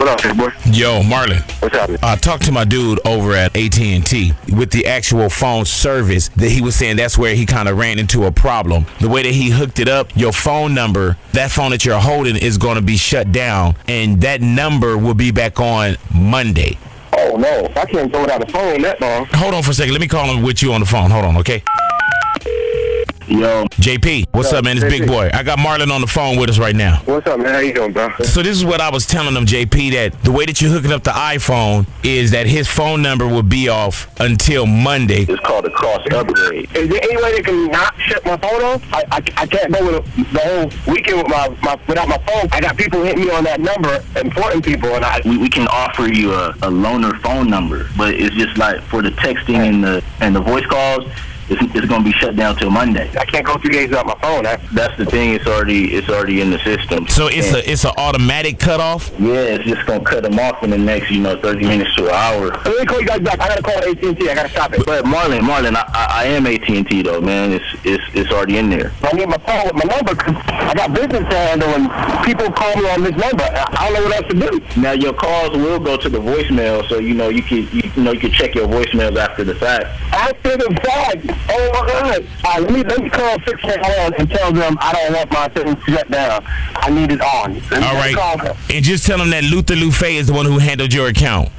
What up, boy? Yo, Marlon. What's happening? I talked to my dude over at AT&T with the actual phone service that he was saying that's where he kind of ran into a problem. The way that he hooked it up, your phone number, that phone that you're holding is going to be shut down, and that number will be back on Monday. Oh, no. I can't go without a phone that long. Hold on for a second. Let me call him with you on the phone. Hold on, okay? Yo. JP, what's up, man? It's Big Boy. I got Marlon on the phone with us right now. What's up, man? How you doing, bro? So this is what I was telling him, JP, that the way that you're hooking up the iPhone is that his phone number will be off until Monday. It's called a cross upgrade. Is there any way they can not shut my phone off? I can't go with the whole weekend with without my phone. I got people hitting me on that number, important people, and we can offer you a loaner phone number, but it's just like for the texting and the voice calls. It's going to be shut down till Monday. I can't go 3 days without my phone. That's the thing. It's already in the system. So it's an automatic cutoff? Yeah, it's just going to cut them off in the next 30 minutes to an hour. Let me call you guys back. I got to call AT&T. I got to stop it. But Marlon, I am AT&T though, man. It's already in there. I need my phone with my number because I got business to handle and people call me on this number. I don't know what else to do. Now your calls will go to the voicemail, so you can check your voicemails after the fact. After the fact. Oh my God! Let me call 611 and tell them I don't want my thing shut down. I need it on. All right. And just tell them that Luther Lufe is the one who handled your account.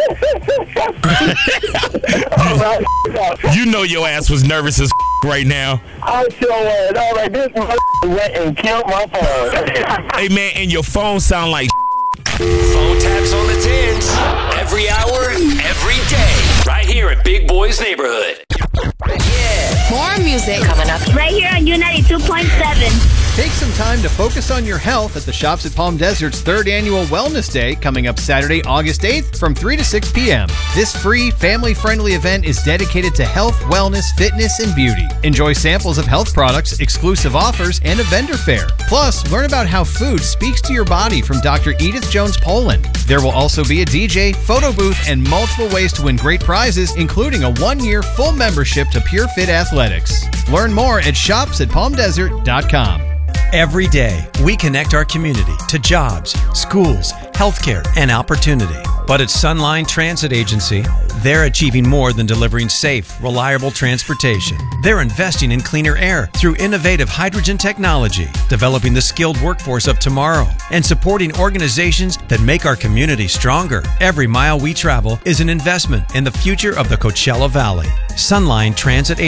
You know your ass was nervous as right now. I'm so worried. All right, this went and killed my phone. Hey man, and your phone sound like Phone taps on the tins. Every hour, every day. Right here in Big Boy's neighborhood. Yeah. More music coming up. Right here on U92.7. Take some time to focus on your health at the Shops at Palm Desert's 3rd Annual Wellness Day coming up Saturday, August 8th from 3 to 6 p.m. This free, family-friendly event is dedicated to health, wellness, fitness, and beauty. Enjoy samples of health products, exclusive offers, and a vendor fair. Plus, learn about how food speaks to your body from Dr. Edith Jones Poland. There will also be a DJ, photo booth, and multiple ways to win great prizes, including a 1-year full membership to Pure Fit Athletics. Learn more at shopsatpalmdesert.com. Every day, we connect our community to jobs, schools, healthcare, and opportunity. But at Sunline Transit Agency, they're achieving more than delivering safe, reliable transportation. They're investing in cleaner air through innovative hydrogen technology, developing the skilled workforce of tomorrow, and supporting organizations that make our community stronger. Every mile we travel is an investment in the future of the Coachella Valley. Sunline Transit Agency.